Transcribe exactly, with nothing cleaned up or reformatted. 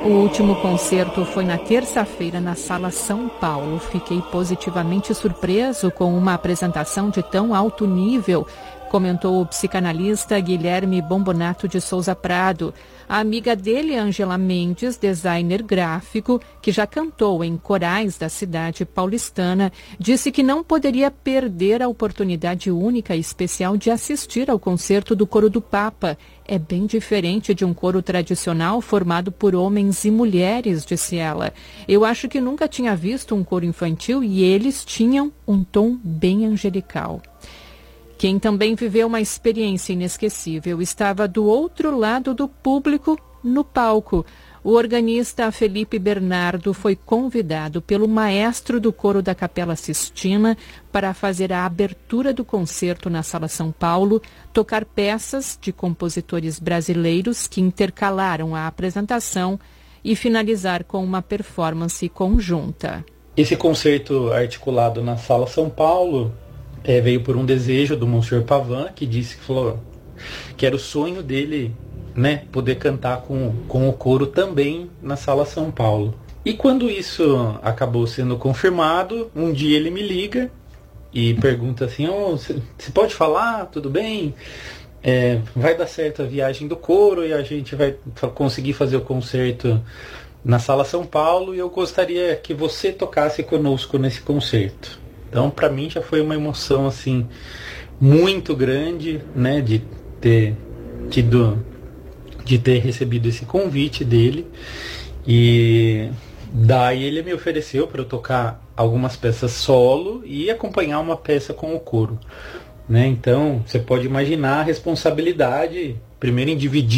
O último concerto foi na terça-feira na Sala São Paulo. Fiquei positivamente surpreso com uma apresentação de tão alto nível, comentou o psicanalista Guilherme Bombonato de Souza Prado. A amiga dele, Ângela Mendes, designer gráfico, que já cantou em corais da cidade paulistana, disse que não poderia perder a oportunidade única e especial de assistir ao concerto do Coro do Papa. É bem diferente de um coro tradicional formado por homens e mulheres, disse ela. Eu acho que nunca tinha visto um coro infantil e eles tinham um tom bem angelical. Quem também viveu uma experiência inesquecível estava do outro lado do público, no palco. O organista Felipe Bernardo foi convidado pelo maestro do coro da Capela Sistina para fazer a abertura do concerto na Sala São Paulo, tocar peças de compositores brasileiros que intercalaram a apresentação e finalizar com uma performance conjunta. Esse concerto articulado na Sala São Paulo É, veio por um desejo do Monsenhor Pavan, que disse que, falou, que era o sonho dele, né, poder cantar com, com o coro também na Sala São Paulo. E quando isso acabou sendo confirmado, um dia ele me liga e pergunta assim, oh, você pode falar? Tudo bem? É, vai dar certo a viagem do coro e a gente vai conseguir fazer o concerto na Sala São Paulo e eu gostaria que você tocasse conosco nesse concerto. Então, para mim já foi uma emoção assim muito grande, né, de ter tido, de ter recebido esse convite dele. E daí ele me ofereceu para eu tocar algumas peças solo e acompanhar uma peça com o coro, né? Então, você pode imaginar a responsabilidade, primeiro em dividir